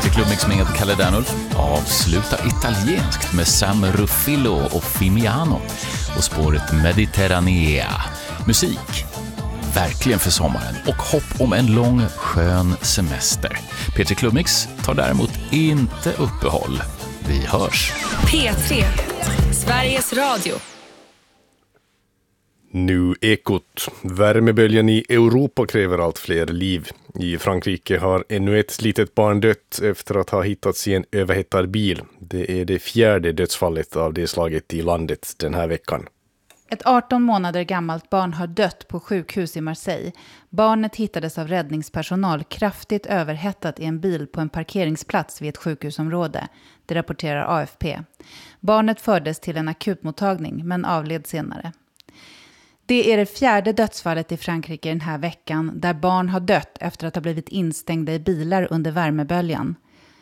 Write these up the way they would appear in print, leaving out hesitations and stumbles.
Peter Klubbmix med Kalle Dernulf. Avsluta italienskt med Sam Ruffillo och Fimiano och spåret Mediterranea. Musik, verkligen för sommaren och hopp om en lång, skön semester. Peter Klubbmix tar däremot inte uppehåll. Vi hörs. P3, Sveriges Radio. Nu Ekot. Värmeböljan i Europa kräver allt fler liv. I Frankrike har ännu ett litet barn dött efter att ha hittats i en överhettad bil. Det är det 4:e dödsfallet av det slaget i landet den här veckan. Ett 18 månader gammalt barn har dött på sjukhus i Marseille. Barnet hittades av räddningspersonal kraftigt överhettat i en bil på en parkeringsplats vid ett sjukhusområde. Det rapporterar AFP. Barnet fördes till en akutmottagning men avled senare. Det är det 4:e dödsfallet i Frankrike den här veckan där barn har dött efter att ha blivit instängda i bilar under värmeböljan.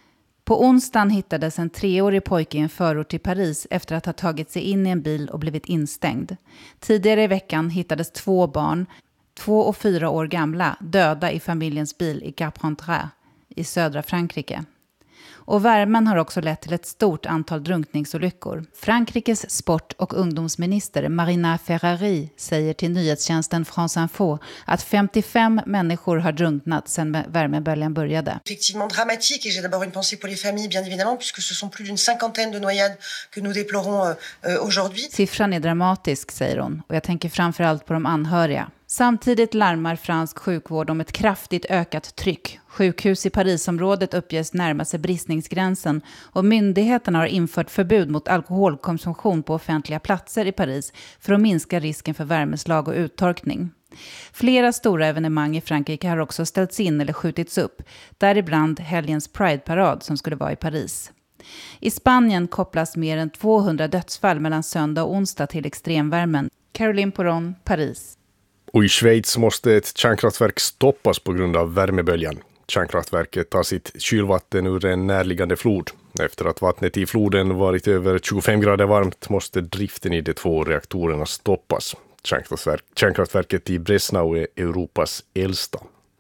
På onsdagen hittades en 3-årig pojke i en förort till Paris efter att ha tagit sig in i en bil och blivit instängd. Tidigare i veckan hittades 2 barn, 2 och 4 år gamla, döda i familjens bil i Carpentras i södra Frankrike. Och värmen har också lett till ett stort antal drunkningsolyckor. Frankrikes sport- och ungdomsminister Marina Ferrari säger till nyhetstjänsten France Info att 55 människor har drunknat sedan värmeböljan började. Effectivement dramatique et j'ai d'abord une pensée pour les familles bien évidemment puisque ce sont plus d'une cinquantaine de noyades que nous déplorons aujourd'hui. Siffran är dramatisk, säger hon, och jag tänker framförallt på de anhöriga. Samtidigt larmar fransk sjukvård om ett kraftigt ökat tryck. Sjukhus i Parisområdet uppges närma sig bristningsgränsen och myndigheterna har infört förbud mot alkoholkonsumtion på offentliga platser i Paris för att minska risken för värmeslag och uttorkning. Flera stora evenemang i Frankrike har också ställts in eller skjutits upp, däribland helgens Pride-parad som skulle vara i Paris. I Spanien kopplas mer än 200 dödsfall mellan söndag och onsdag till extremvärmen. Caroline Poron, Paris. Och i Schweiz måste ett kärnkraftverk stoppas på grund av värmeböljan. Kärnkraftverket tar sitt kylvatten ur en närliggande flod. Efter att vattnet i floden varit över 25 grader varmt måste driften i de 2 reaktorerna stoppas. Kärnkraftverket i Breslau är Europas äldsta.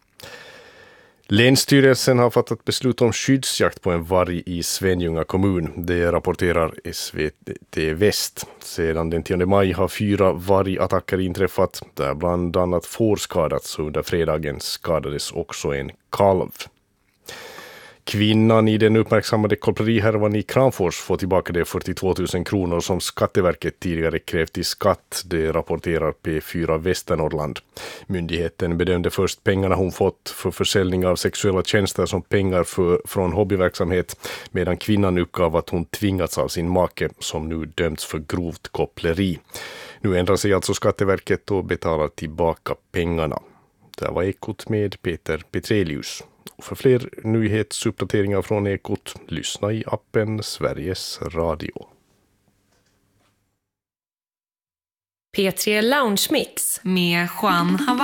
Länsstyrelsen har fattat beslut om skyddsjakt på en varg i Svenljunga kommun. Det rapporterar SVT Väst. Sedan den 10 maj har 4 vargattacker inträffat, där bland annat får skadats, och under fredagen skadades också en kalv. Kvinnan i den uppmärksammade kolperihärvan i Kramfors får tillbaka de 42 000 kronor som Skatteverket tidigare krävt i skatt, det rapporterar P4 Västernorrland. Myndigheten bedömde först pengarna hon fått för försäljning av sexuella tjänster som pengar från hobbyverksamhet, medan kvinnan uppgav att hon tvingats av sin make som nu dömts för grovt koppleri. Nu ändrar sig alltså Skatteverket och betalar tillbaka pengarna. Det var Ekot med Peter Petrelius. Och för fler nyhetsuppdateringar från Ekot, lyssna i appen Sveriges Radio. P3 Lounge Mix med Juan Havana.